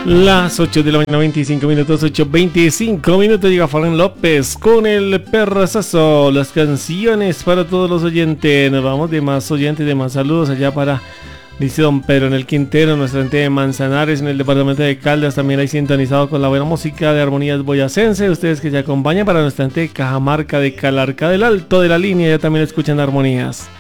Las 8 de la mañana, 25 minutos, 8:25 minutos, llega Fran López con el perrazazo, las canciones para todos los oyentes. Nos vamos de más oyentes, de más saludos allá para, dice don Pedro en el Quintero, nuestra gente de Manzanares, en el departamento de Caldas, también hay sintonizado con la buena música de Armonías Boyacense. Ustedes que se acompañan para nuestra gente de Cajamarca, de Calarca del Alto de la Línea, ya también escuchan Armonías.